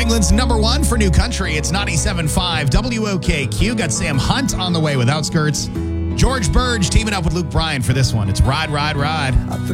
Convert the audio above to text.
England's number one for new country. It's 97.5 WOKQ. Got Sam Hunt on the way with Outskirts. George Burge teaming up with Luke Bryan for this one. It's Ride, Ride, Ride.